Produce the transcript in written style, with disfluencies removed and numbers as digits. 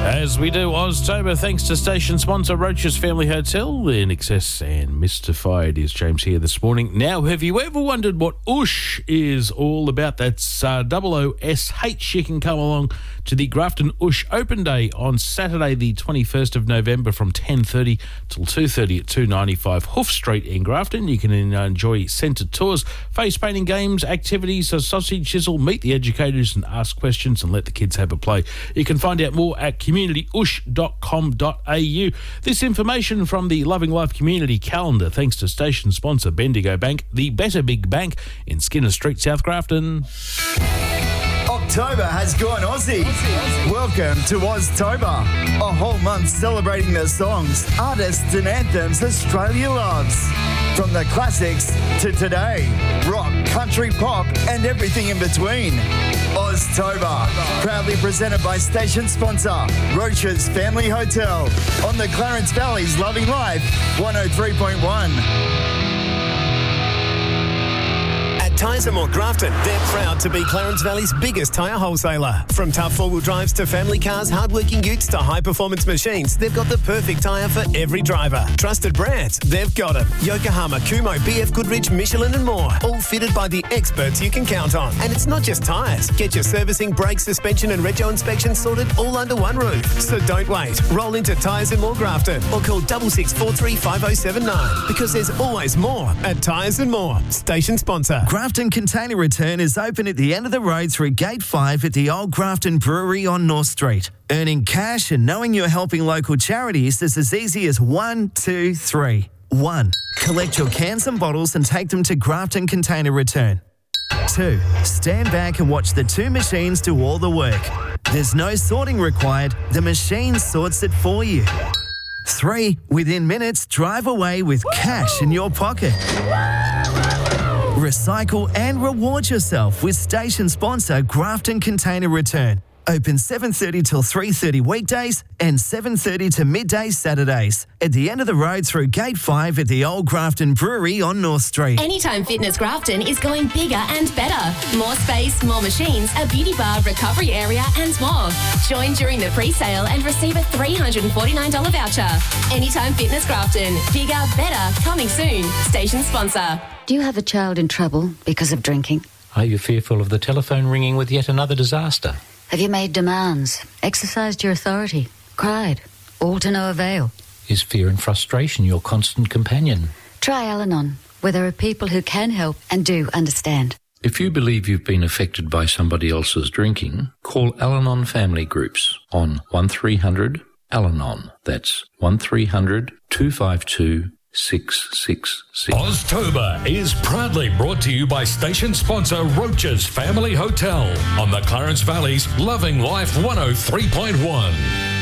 As we do Oztober, thanks to station sponsor Roach's Family Hotel, In Excess and Mystified is James here this morning. Now, have you ever wondered what Oosh is all about? That's OOSH. You can come along to the Grafton Oosh Open Day on Saturday the 21st of November from 10:30 till 2:30 at 295 Hoof Street in Grafton. You can enjoy centre tours, face painting games, activities, a sausage chisel, meet the educators and ask questions and let the kids have a play. You can find out more at communityooosh.com.au. This information from the Loving Life Community Calendar, thanks to station sponsor Bendigo Bank, the Better Big Bank in Skinner Street, South Grafton. October has gone Aussie. Welcome to Oztober, a whole month celebrating the songs, artists and anthems Australia loves. From the classics to today, rock, country, pop and everything in between. Oztober, proudly presented by station sponsor Roach's Family Hotel on the Clarence Valley's Loving Life 103.1. Tyres & More Grafton, they're proud to be Clarence Valley's biggest tyre wholesaler. From tough four-wheel drives to family cars, hard-working utes to high-performance machines, they've got the perfect tyre for every driver. Trusted brands, they've got them. Yokohama, Kumho, BF Goodrich, Michelin and more. All fitted by the experts you can count on. And it's not just tyres. Get your servicing, brake, suspension and rego inspections sorted all under one roof. So don't wait. Roll into Tyres & More Grafton or call 6643 5079 because there's always more at Tyres & More. Station sponsor. Grafton Container Return is open at the end of the road through Gate 5 at the Old Grafton Brewery on North Street. Earning cash and knowing you're helping local charities is as easy as 1, 2, 3. 1. Collect your cans and bottles and take them to Grafton Container Return. 2. Stand back and watch the two machines do all the work. There's no sorting required. The machine sorts it for you. 3. Within minutes, drive away with cash in your pocket. Recycle and reward yourself with station sponsor Grafton Container Return. Open 7:30 till 3:30 weekdays and 7:30 to midday Saturdays. At the end of the road through Gate 5 at the Old Grafton Brewery on North Street. Anytime Fitness Grafton is going bigger and better. More space, more machines, a beauty bar, recovery area and more. Join during the pre-sale and receive a $349 voucher. Anytime Fitness Grafton. Bigger, better, coming soon. Station sponsor. Do you have a child in trouble because of drinking? Are you fearful of the telephone ringing with yet another disaster? Have you made demands, exercised your authority, cried, all to no avail? Is fear and frustration your constant companion? Try Al-Anon, where there are people who can help and do understand. If you believe you've been affected by somebody else's drinking, call Al-Anon Family Groups on 1300 Al-Anon. That's 1300 252 666. Oztober is proudly brought to you by station sponsor Roach's Family Hotel on the Clarence Valley's Loving Life 103.1.